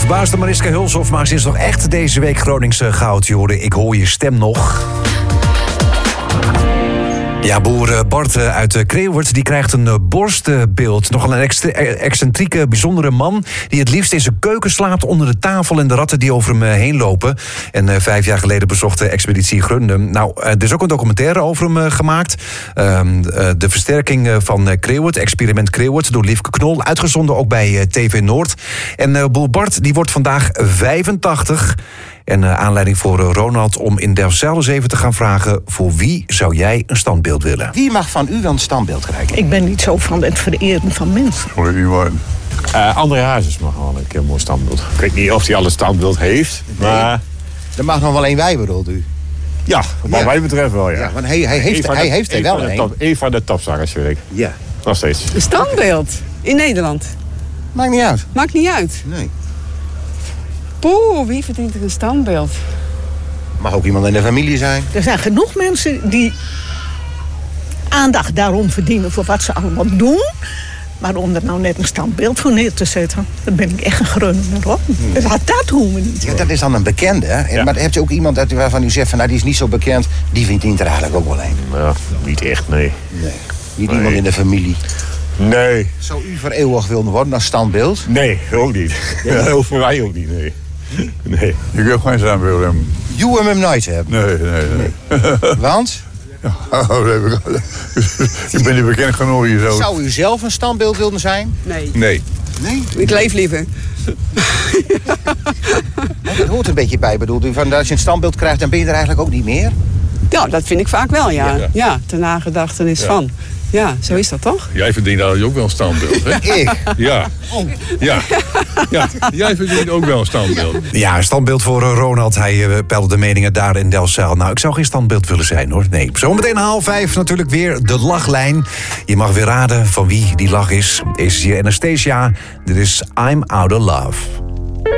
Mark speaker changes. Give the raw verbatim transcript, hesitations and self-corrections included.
Speaker 1: verbaasde Mariska Hulshoff, maar sinds nog echt deze week Groningse goud. Je hoorde Ik hoor je stem nog. Ja, boer Bart uit Kreeuwert die krijgt een borstbeeld. Nogal een excentrieke, bijzondere man die het liefst in zijn keuken slaapt onder de tafel en de ratten die over hem heen lopen. En uh, vijf jaar geleden bezocht de expeditie Grundum. Nou, uh, er is ook een documentaire over hem uh, gemaakt. Uh, uh, de versterking van Kreeuwert, experiment Kreeuwert, door Liefke Knol. Uitgezonden ook bij uh, T V Noord. En uh, boer Bart die wordt vandaag vijfentachtig. En uh, aanleiding voor uh, Ronald om in Delfzijl eens even te gaan vragen: voor wie zou jij een standbeeld willen?
Speaker 2: Wie mag van u wel een standbeeld krijgen?
Speaker 3: Ik ben niet zo van het vereren van mensen.
Speaker 4: Uh, André Hazes mag wel een keer een mooi standbeeld. Ik weet niet of hij al een standbeeld heeft,
Speaker 2: nee.
Speaker 4: maar...
Speaker 2: Er mag nog wel één bij, bedoelt u?
Speaker 4: Ja, wat ja. mij betreft wel, ja.
Speaker 2: Ja, want hij, hij heeft, hij
Speaker 4: de,
Speaker 2: heeft er wel een.
Speaker 4: Top, een van de topzangers, vind ik.
Speaker 2: Ja.
Speaker 4: Nog steeds.
Speaker 5: Een standbeeld in Nederland?
Speaker 2: Maakt niet uit.
Speaker 5: Maakt niet uit?
Speaker 2: Nee.
Speaker 5: Poeh, wie verdient er een standbeeld?
Speaker 2: Mag ook iemand in de familie zijn.
Speaker 3: Er zijn genoeg mensen die aandacht daarom verdienen voor wat ze allemaal doen. Maar om er nou net een standbeeld voor neer te zetten, dan ben ik echt een grunner op. Hmm. Dat, dat doen we niet.
Speaker 2: Ja, dat is dan een bekende. Hè? Ja. Maar hebt u ook iemand waarvan u zegt van nou die is niet zo bekend, die verdient er eigenlijk ook wel een?
Speaker 4: Ja, niet echt, nee.
Speaker 2: Nee. Niet
Speaker 4: nee.
Speaker 2: iemand in de familie.
Speaker 4: Nee.
Speaker 2: Zou u vereeuwigd willen worden als standbeeld?
Speaker 4: Nee, ook niet. Nee. Ja, voor mij ook niet, nee. Nee.
Speaker 6: Ik heb geen standbeeld hebben.
Speaker 2: U hem hem nooit hebben?
Speaker 6: Nee, nee, nee.
Speaker 2: Want?
Speaker 6: Ja, ik ben niet bekend genoeg hier zo.
Speaker 2: Zou u zelf een standbeeld willen zijn?
Speaker 5: Nee.
Speaker 6: Nee.
Speaker 2: Nee?
Speaker 5: Ik leef liever.
Speaker 2: Dat hoort een beetje bij, bedoelt u? Van, als je een standbeeld krijgt, dan ben je er eigenlijk ook niet meer?
Speaker 5: Ja, dat vind ik vaak wel, ja.
Speaker 6: Ja,
Speaker 5: ja ter nagedachtenis
Speaker 6: ja.
Speaker 5: van. Ja, zo is dat toch?
Speaker 6: Jij verdient daar ook wel een standbeeld, hè?
Speaker 2: Ik?
Speaker 6: Ja. Oh. Ja. Ja. Jij verdient ook wel een standbeeld.
Speaker 1: Ja, een standbeeld voor Ronald. Hij uh, peilde de meningen daar in Delfzijl. Nou, ik zou geen standbeeld willen zijn, hoor. Nee. Zometeen half vijf natuurlijk weer de lachlijn. Je mag weer raden van wie die lach is. Deze is hier Anastasia. Dit is I'm Out of Love.